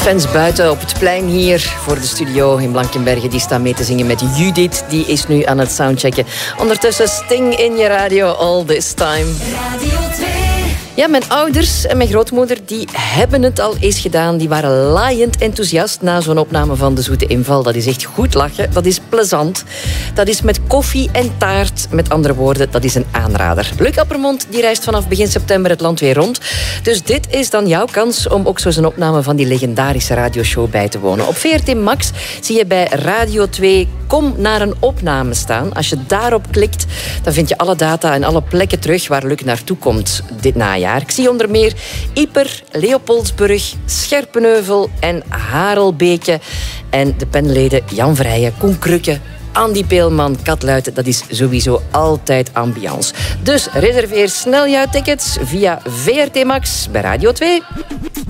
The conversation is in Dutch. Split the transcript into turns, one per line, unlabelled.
Fans buiten op het plein hier voor de studio in Blankenberge. Die staan mee te zingen met Judith. Die is nu aan het soundchecken. Ondertussen Sting in je radio all this time. Radio 2. Ja, mijn ouders en mijn grootmoeder die hebben het al eens gedaan. Die waren laaiend enthousiast na zo'n opname van De Zoete Inval. Dat is echt goed lachen. Dat is plezant. Dat is met koffie en taart. Met andere woorden, dat is een aanrader. Luc Appermond die reist vanaf begin september het land weer rond. Dus dit is dan jouw kans om ook zo'n opname van die legendarische radioshow bij te wonen. Op VRT Max zie je bij Radio 2 Kom naar een opname staan. Als je daarop klikt, dan vind je alle data en alle plekken terug waar Luc naartoe komt dit najaar. Ik zie onder meer Ieper, Leopoldsburg, Scherpenheuvel en Harelbeke. En de panelleden Jan Vrijen, Koen Krukke, Andy Peelman, Katluiten, dat is sowieso altijd ambiance. Dus reserveer snel jouw tickets via VRT Max bij Radio 2.